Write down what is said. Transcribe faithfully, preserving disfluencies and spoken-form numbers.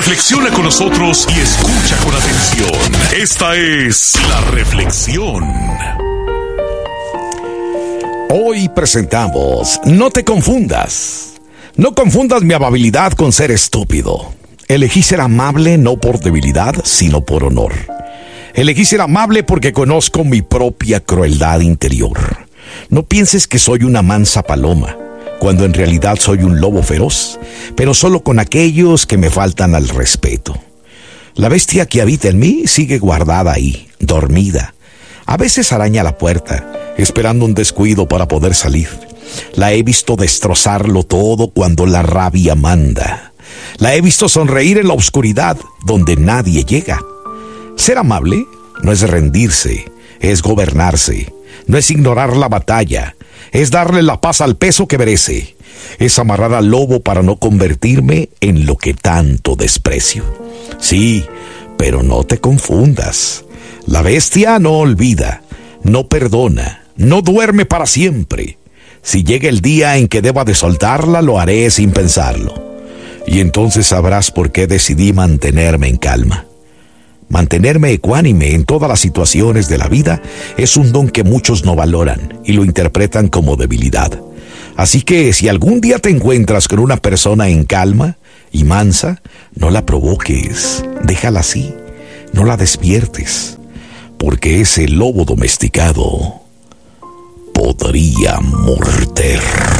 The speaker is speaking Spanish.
Reflexiona con nosotros y escucha con atención. Esta es La Reflexión. Hoy presentamos No te confundas. No confundas mi amabilidad con ser estúpido. Elegí ser amable no por debilidad, sino por honor. Elegí ser amable porque conozco mi propia crueldad interior. No pienses que soy una mansa paloma, cuando en realidad soy un lobo feroz, pero solo con aquellos que me faltan al respeto. La bestia que habita en mí sigue guardada ahí, dormida. A veces araña la puerta, esperando un descuido para poder salir. La he visto destrozarlo todo cuando la rabia manda. La he visto sonreír en la oscuridad, donde nadie llega. Ser amable no es rendirse, es gobernarse. No es ignorar la batalla, es darle la paz al peso que merece. Es amarrar al lobo para no convertirme en lo que tanto desprecio. Sí, pero no te confundas. La bestia no olvida, no perdona, no duerme para siempre. Si llega el día en que deba de soltarla, lo haré sin pensarlo. Y entonces sabrás por qué decidí mantenerme en calma. Mantenerme ecuánime en todas las situaciones de la vida es un don que muchos no valoran y lo interpretan como debilidad. Así que si algún día te encuentras con una persona en calma y mansa, no la provoques, déjala así, no la despiertes, porque ese lobo domesticado podría morder.